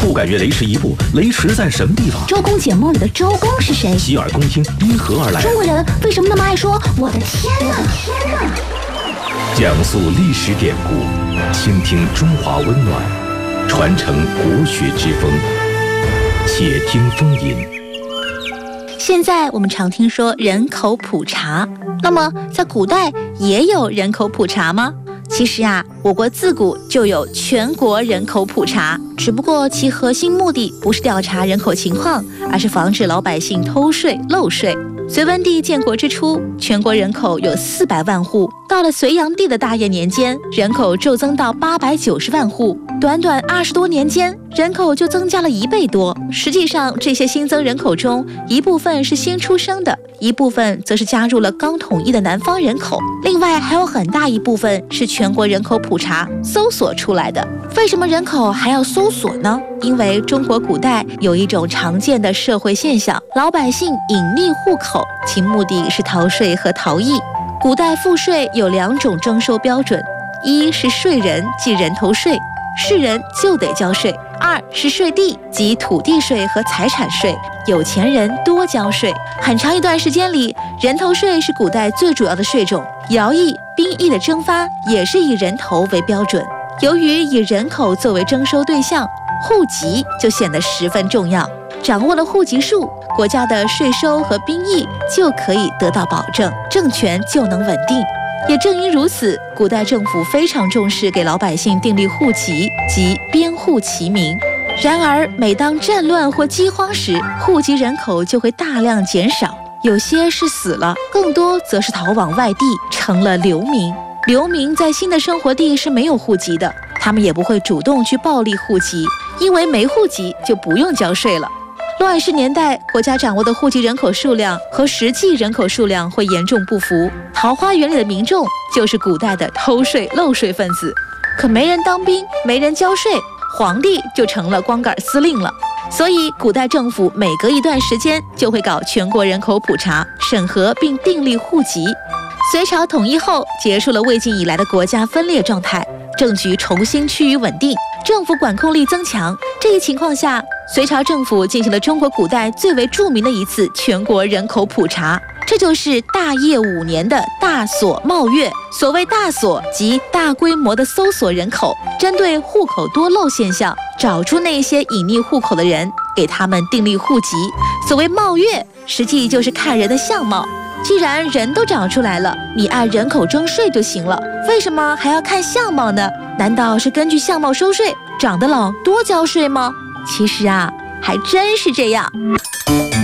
不敢越雷池一步，雷池在什么地方？ 周公解梦里的周公是谁？ 洗耳恭听因何而来？ 中国人为什么那么爱说我的天哪？ 讲述历史典故，倾听中华温暖，传承国学之风。且听风吟。 现在我们常听说人口普查，那么在古代也有人口普查吗？其实啊，我国自古就有全国人口普查，只不过其核心目的不是调查人口情况，而是防止老百姓偷税漏税。隋文帝建国之初，全国人口有400万户，到了隋炀帝的大业年间，人口骤增到890万户，短短20多年间，人口就增加了1倍多。实际上，这些新增人口中，一部分是新出生的，一部分则是加入了刚统一的南方人口，另外还有很大一部分是全国人口普查搜索出来的。为什么人口还要搜索呢？因为中国古代有一种常见的社会现象，老百姓隐匿户口，其目的是逃税和逃逸。古代赋税有2种征收标准，一是税人，即人头税，是人就得交税；二是税地，即土地税和财产税，有钱人多交税。很长一段时间里，人头税是古代最主要的税种，徭役、兵役的征发也是以人头为标准。由于以人口作为征收对象，户籍就显得十分重要。掌握了户籍数，国家的税收和兵役就可以得到保证，政权就能稳定。也正因如此，古代政府非常重视给老百姓订立户籍及编户齐名。然而，每当战乱或饥荒时，户籍人口就会大量减少，有些是死了，更多则是逃往外地，成了流民。流民在新的生活地是没有户籍的，他们也不会主动去报立户籍，因为没户籍就不用交税了。乱世年代，国家掌握的户籍人口数量和实际人口数量会严重不符。桃花源里的民众就是古代的偷税漏税分子，可没人当兵，没人交税，皇帝就成了光杆司令了。所以，古代政府每隔一段时间就会搞全国人口普查，审核并订立户籍。隋朝统一后，结束了魏晋以来的国家分裂状态，政局重新趋于稳定，政府管控力增强。这一情况下，隋朝政府进行了中国古代最为著名的一次全国人口普查，这就是大业5年的大索冒月。所谓大索，即大规模的搜索人口，针对户口多漏现象，找出那些隐匿户口的人，给他们订立户籍。所谓冒月，实际就是看人的相貌。既然人都找出来了，你按人口征税就行了，为什么还要看相貌呢？难道是根据相貌收税，长得老多交税吗？其实啊，还真是这样。